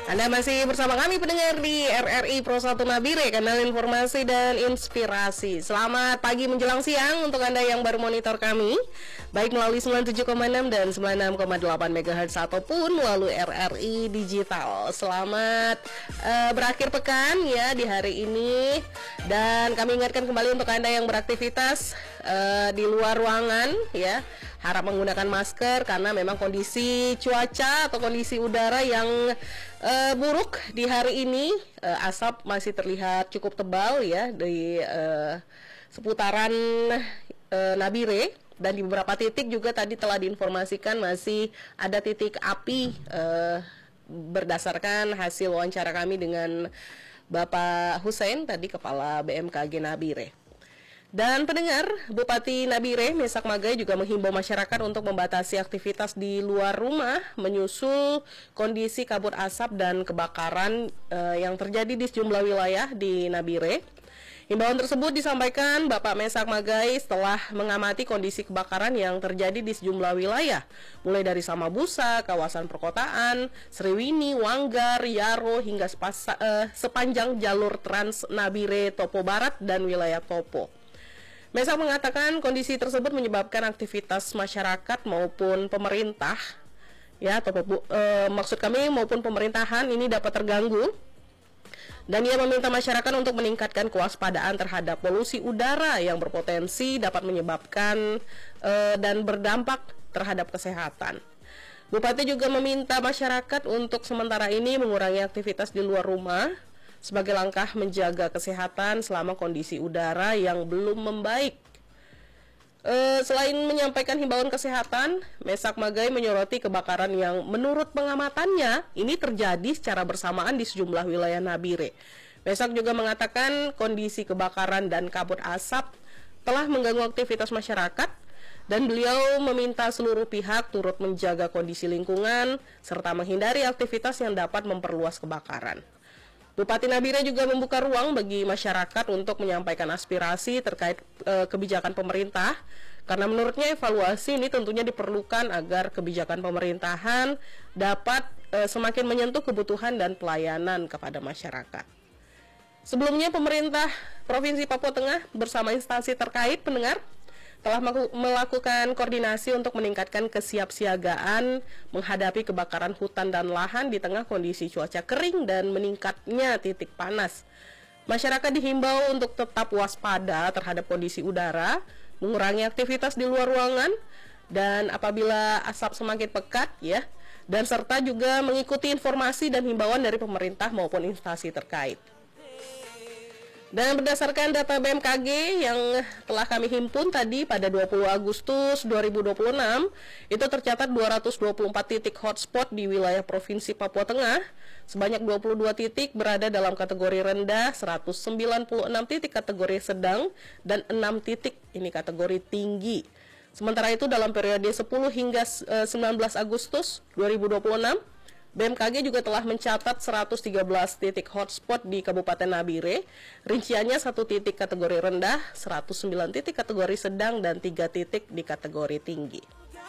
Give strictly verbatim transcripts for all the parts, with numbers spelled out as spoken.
Anda masih bersama kami pendengar di R R I Pro satu Nabire, kanal informasi dan inspirasi. Selamat pagi menjelang siang untuk Anda yang baru monitor kami, baik melalui sembilan puluh tujuh koma enam dan sembilan puluh enam koma delapan megahertz ataupun melalui R R I Digital. Selamat uh, berakhir pekan ya di hari ini, dan kami ingatkan kembali untuk Anda yang beraktivitas uh, di luar ruangan ya, harap menggunakan masker karena memang kondisi cuaca atau kondisi udara yang uh, buruk di hari ini. uh, asap masih terlihat cukup tebal ya di uh, seputaran uh, Nabire, dan di beberapa titik juga tadi telah diinformasikan masih ada titik api uh, berdasarkan hasil wawancara kami dengan Bapak Hussein tadi, Kepala B M K G Nabire. Dan pendengar, Bupati Nabire Mesak Magai juga menghimbau masyarakat untuk membatasi aktivitas di luar rumah menyusul kondisi kabut asap dan kebakaran uh, yang terjadi di sejumlah wilayah di Nabire. Himbauan tersebut disampaikan Bapak Mesak Magai setelah mengamati kondisi kebakaran yang terjadi di sejumlah wilayah, mulai dari Samabusa, kawasan perkotaan, Sriwini, Wanggar, Yaro, hingga sepasa, uh, sepanjang jalur Trans Nabire, Topo Barat, dan wilayah Topo. Mesak mengatakan kondisi tersebut menyebabkan aktivitas masyarakat maupun pemerintah, ya, atau e, maksud kami maupun pemerintahan ini dapat terganggu. Dan ia meminta masyarakat untuk meningkatkan kewaspadaan terhadap polusi udara yang berpotensi dapat menyebabkan e, dan berdampak terhadap kesehatan. Bupati juga meminta masyarakat untuk sementara ini mengurangi aktivitas di luar rumah sebagai langkah menjaga kesehatan selama kondisi udara yang belum membaik. E, selain menyampaikan himbauan kesehatan, Mesak Magai menyoroti kebakaran yang menurut pengamatannya ini terjadi secara bersamaan di sejumlah wilayah Nabire. Mesak juga mengatakan kondisi kebakaran dan kabut asap telah mengganggu aktivitas masyarakat, dan beliau meminta seluruh pihak turut menjaga kondisi lingkungan serta menghindari aktivitas yang dapat memperluas kebakaran. Bupati Nabire juga membuka ruang bagi masyarakat untuk menyampaikan aspirasi terkait e, kebijakan pemerintah, karena menurutnya evaluasi ini tentunya diperlukan agar kebijakan pemerintahan dapat e, semakin menyentuh kebutuhan dan pelayanan kepada masyarakat. Sebelumnya pemerintah Provinsi Papua Tengah bersama instansi terkait pendengar telah melakukan koordinasi untuk meningkatkan kesiapsiagaan menghadapi kebakaran hutan dan lahan di tengah kondisi cuaca kering dan meningkatnya titik panas. Masyarakat dihimbau untuk tetap waspada terhadap kondisi udara, mengurangi aktivitas di luar ruangan, dan apabila asap semakin pekat ya, dan serta juga mengikuti informasi dan himbauan dari pemerintah maupun instansi terkait. Dan berdasarkan data B M K G yang telah kami himpun tadi pada dua puluh Agustus dua ribu dua puluh enam, itu tercatat dua ratus dua puluh empat titik hotspot di wilayah Provinsi Papua Tengah, sebanyak dua puluh dua titik berada dalam kategori rendah, seratus sembilan puluh enam titik kategori sedang, dan enam titik ini kategori tinggi. Sementara itu dalam periode sepuluh hingga sembilan belas Agustus dua ribu dua puluh enam, B M K G juga telah mencatat seratus tiga belas titik hotspot di Kabupaten Nabire. Rinciannya satu titik kategori rendah, seratus sembilan titik kategori sedang, dan tiga titik di kategori tinggi.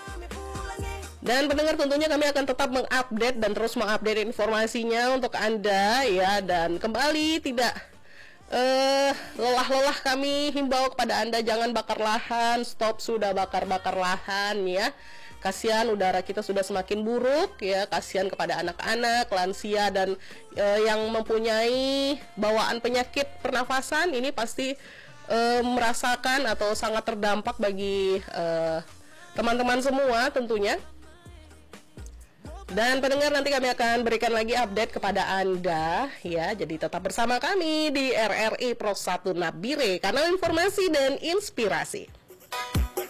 Dan pendengar, tentunya kami akan tetap mengupdate dan terus mengupdate informasinya untuk Anda ya. Dan kembali tidak uh, lelah-lelah kami himbau kepada Anda, jangan bakar lahan, stop sudah bakar-bakar lahan ya. Kasihan udara kita sudah semakin buruk ya, kasihan kepada anak-anak, lansia, dan e, yang mempunyai bawaan penyakit pernafasan ini pasti e, merasakan atau sangat terdampak bagi teman-teman semua tentunya. Dan pendengar, nanti kami akan berikan lagi update kepada Anda ya. Jadi tetap bersama kami di R R I Pro satu Nabire, kanal informasi dan inspirasi.